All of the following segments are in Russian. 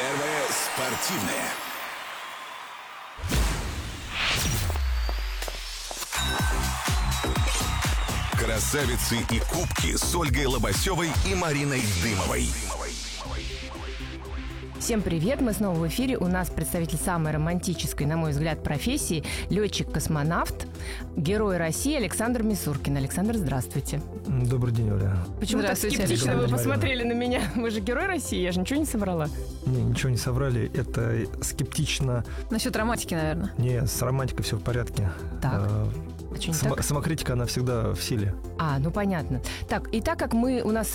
Первое спортивное. Красавицы и кубки с Ольгой Лобасевой и Мариной Дымовой. Всем привет, мы снова в эфире. У нас представитель самой романтической, на мой взгляд, профессии — летчик-космонавт, герой России Александр Мисуркин. Александр, здравствуйте. Добрый день, Оля. Почему так скептично вы посмотрели на меня? Вы же герой России, я же ничего не соврала. Не, ничего не соврали, это скептично. Насчет романтики, наверное. Не, с романтикой все в порядке. Так. Самокритика, она всегда в силе. Ну понятно. Так, и так как у нас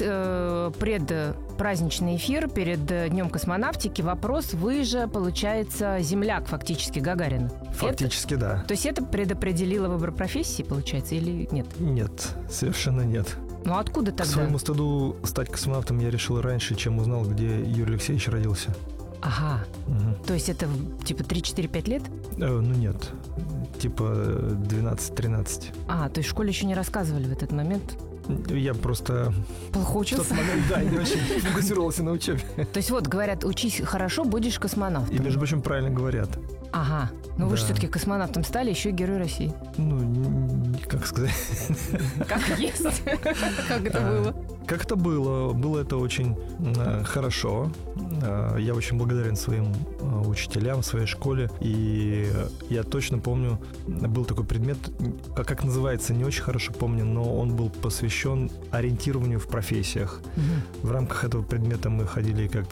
предпраздничный эфир перед Днем космонавтики, вопрос: вы же, получается, земляк фактически Гагарина. Фактически, да. То есть это предопределило выбор профессии, получается, или нет? Нет, совершенно нет. Ну откуда тогда? К своему стыду стать космонавтом я решил раньше, чем узнал, где Юрий Алексеевич родился. Ага. Угу. То есть это типа 3-4-5 лет? Ну нет, типа 12-13. То есть в школе еще не рассказывали в этот момент? Я просто плохо учился? В тот момент, да, не очень фокусировался на учебе. То есть вот, говорят, учись хорошо, будешь космонавтом. И, между прочим, правильно говорят. Ага. Но вы же все-таки космонавтом стали, еще и герой России. Ну, как сказать? Как есть. Как это было? Как это было? Было это очень хорошо. Я очень благодарен своим учителям, своей школе. И я точно помню, был такой предмет, как называется, не очень хорошо помню, но он был посвящен ориентированию в профессиях. Угу. В рамках этого предмета мы ходили как-то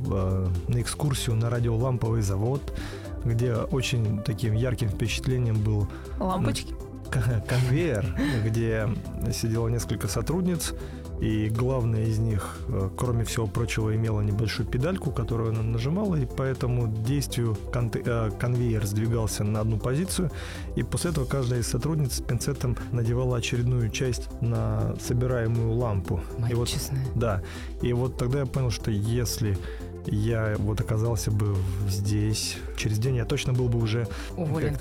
на экскурсию на радиоламповый завод, где очень таким ярким впечатлением был... Лампочки? Конвейер, где сидело несколько сотрудниц, и главная из них, кроме всего прочего, имела небольшую педальку, которую она нажимала, и по этому действию конвейер сдвигался на одну позицию, и после этого каждая из сотрудниц с пинцетом надевала очередную часть на собираемую лампу. Маячная. Да. И вот тогда я понял, что если я вот оказался бы здесь, через день я точно был бы уже уволен.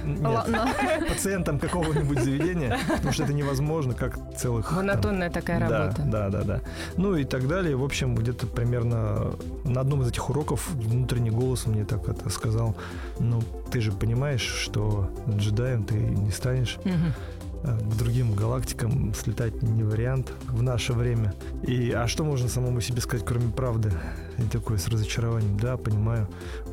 Пациентом какого-нибудь заведения, потому что это невозможно, как целых... Монотонная такая работа. Да. Ну и так далее. В общем, где-то примерно на одном из этих уроков внутренний голос мне так это сказал: ну, ты же понимаешь, что джедаем ты не станешь. К другим галактикам слетать не вариант в наше время. А что можно самому себе сказать, кроме правды? И такой с разочарованием: да, понимаю.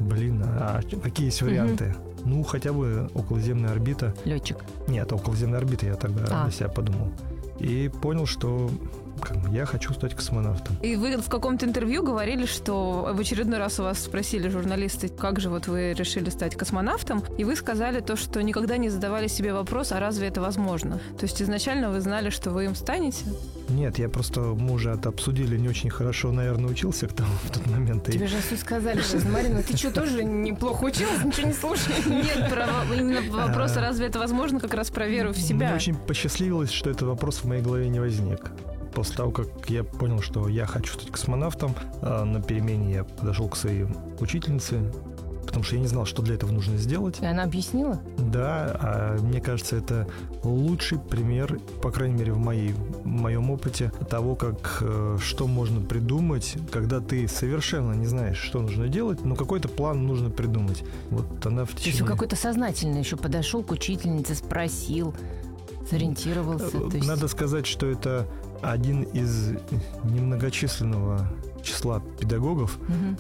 Какие есть варианты? Ну, хотя бы околоземная орбита. Летчик. Нет, околоземная орбита, я тогда для себя подумал. И понял, что я хочу стать космонавтом. И вы в каком-то интервью говорили, что в очередной раз у вас спросили журналисты, как же вот вы решили стать космонавтом, и вы сказали то, что никогда не задавали себе вопрос, а разве это возможно? То есть изначально вы знали, что вы им станете? Нет, мы уже это обсудили, не очень хорошо, наверное, учился в тот момент. Тебе же все сказали, что, Марина, ты что, тоже неплохо училась, ничего не слушай? Нет, именно вопрос, разве это возможно, как раз про веру в себя. Мне очень посчастливилось, что этот вопрос в моей голове не возник. После того, как я понял, что я хочу стать космонавтом, на перемене я подошел к своей учительнице, потому что я не знал, что для этого нужно сделать. И она объяснила? Да, мне кажется, это лучший пример, по крайней мере, в моем опыте, того, что можно придумать, когда ты совершенно не знаешь, что нужно делать, но какой-то план нужно придумать. Вот она в течение... То есть какой-то сознательно еще подошел к учительнице, спросил, сориентировался. Надо сказать, что это один из немногочисленного числа педагогов,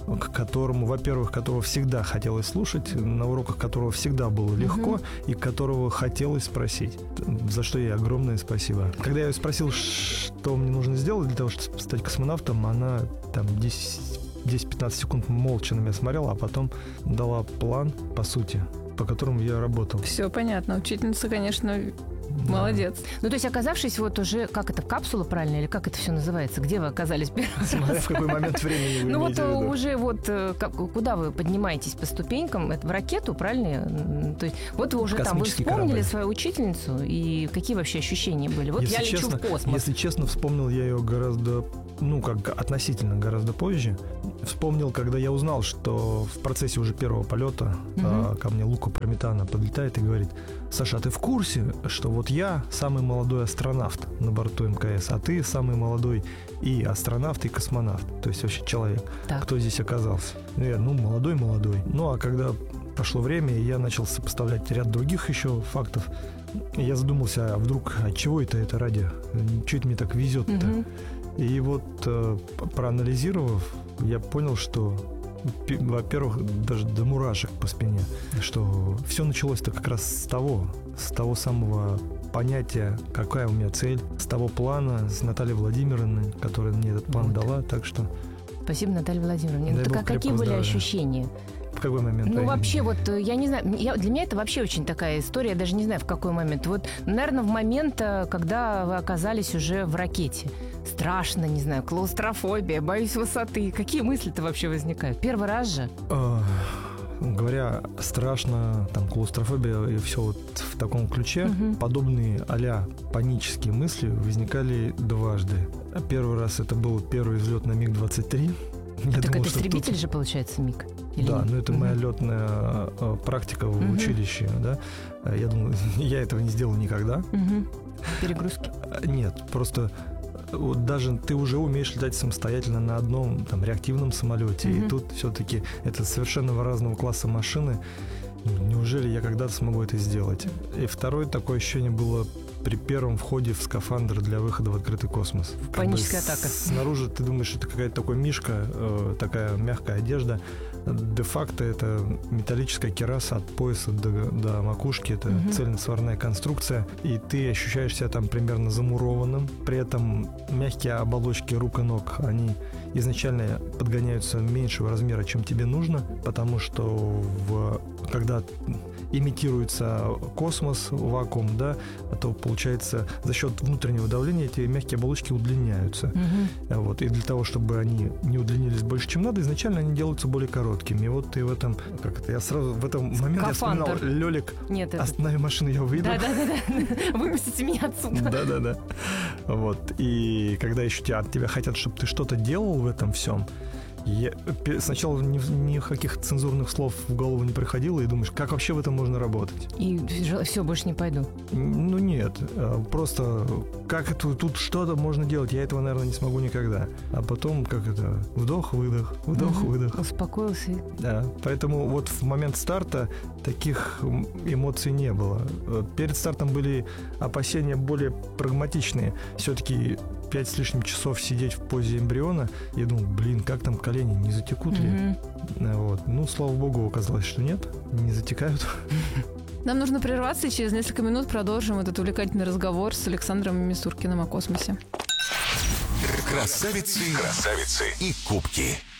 которого всегда хотелось слушать, на уроках которого всегда было легко, и которого хотелось спросить. За что ей огромное спасибо. Когда я ее спросил, что мне нужно сделать для того, чтобы стать космонавтом, она там 10-15 секунд молча на меня смотрела, а потом дала план, по сути, по которому я работал. Все понятно. Учительница, конечно, молодец. Ну, то есть, оказавшись вот уже, как это, капсула, правильно, или как это все называется? Где вы оказались первый раз? Смотря в какой момент времени вы имеете в виду. Ну, вот уже куда вы поднимаетесь по ступенькам? Это в ракету, правильно? То есть, вот вы уже там, вы вспомнили свою учительницу, и какие вообще ощущения были? Вот я лечу в космос. Если честно, вспомнил я ее относительно гораздо позже. вспомнил, когда я узнал, что в процессе уже первого полета ко мне Лука Прометана подлетает и говорит: Саша, а ты в курсе, что вот я самый молодой астронавт на борту МКС, а ты самый молодой и астронавт, и космонавт, то есть вообще человек, кто здесь оказался? Я, молодой. Ну, а когда прошло время, я начал сопоставлять ряд других еще фактов, и я задумался, а вдруг, от чего это радио? Чего это мне так везет-то? И вот, проанализировав, я понял, что, во-первых, даже до мурашек по спине, что все началось-то как раз с того самого понятия, какая у меня цель, с того плана, с Натальей Владимировной, которая мне этот план дала, так что... Спасибо, Наталья Владимировна. Так какие были ощущения? В какой момент? Вообще, я не знаю, для меня это вообще очень такая история, я даже не знаю, в какой момент. Вот, наверное, в момент, когда вы оказались уже в ракете. Страшно, не знаю, клаустрофобия, боюсь высоты. Какие мысли-то вообще возникают? Первый раз же? Говоря страшно, там, клаустрофобия и все вот в таком ключе, подобные а-ля панические мысли возникали дважды. Первый раз это был первый взлет на МиГ-23. Так это истребитель же, получается, МиГ? Да, это моя летная практика в училище, да. Я думаю, я этого не сделал никогда. Перегрузки? Нет, просто... Вот даже ты уже умеешь летать самостоятельно на одном реактивном самолете, и тут все-таки это совершенно разного класса машины. Неужели я когда-то смогу это сделать? И второе такое ощущение было при первом входе в скафандр для выхода в открытый космос. Паническая атака. Снаружи ты думаешь, что это какая-то такой мишка, такая мягкая одежда. Де-факто это металлическая кераса от пояса до макушки. Это цельносварная конструкция. И ты ощущаешь себя там примерно замурованным. При этом мягкие оболочки рук и ног, они изначально подгоняются меньшего размера, чем тебе нужно, потому что когда имитируется космос, вакуум, да, то получается за счет внутреннего давления эти мягкие оболочки удлиняются. Вот. И для того, чтобы они не удлинились больше, чем надо, изначально они делаются более короткими. И вот ты в этом, я сразу в этом моменте вспоминал: Лёлик, останови машину, я выйду. Да. Выпустите меня отсюда. Да. Вот. И когда еще от тебя хотят, чтобы ты что-то делал в этом всем, сначала никаких цензурных слов в голову не приходило, и думаешь, как вообще в этом можно работать? И все, больше не пойду. Нет, просто как тут что-то можно делать, я этого, наверное, не смогу никогда. А потом, вдох-выдох, вдох-выдох. Успокоился. Да, поэтому вот в момент старта таких эмоций не было. Перед стартом были опасения более прагматичные. Все-таки 5 с лишним часов сидеть в позе эмбриона, я думал, как там колени, не затекут ли? Вот. Слава богу, оказалось, что нет, не затекают. Нам нужно прерваться, и через несколько минут продолжим этот увлекательный разговор с Александром Мисуркиным о космосе. Красавицы и кубки.